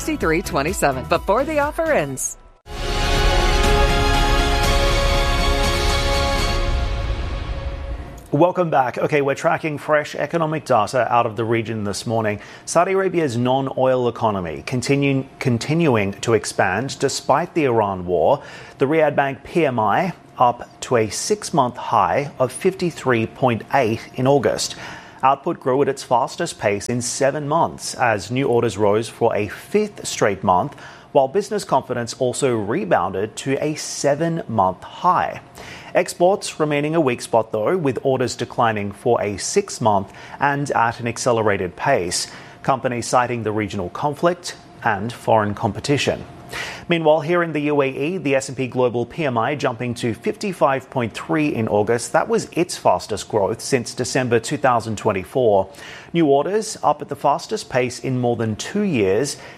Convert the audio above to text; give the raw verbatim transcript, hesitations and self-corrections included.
sixty-three twenty-seven before the offer ends. Welcome back. Okay, we're tracking fresh economic data out of the region this morning. Saudi Arabia's non-oil economy continue, continuing to expand despite the Iran war. The Riyadh Bank P M I up to a six-month high of fifty-three point eight in August. Output grew at its fastest pace in seven months as new orders rose for a fifth straight month, while business confidence also rebounded to a seven-month high. Exports remaining a weak spot, though, with orders declining for a six-month and at an accelerated pace. Companies citing the regional conflict and foreign competition. Meanwhile, here in the U A E, the S and P Global P M I jumping to fifty-five point three in August. That was its fastest growth since December two thousand twenty-four. New orders up at the fastest pace in more than two years,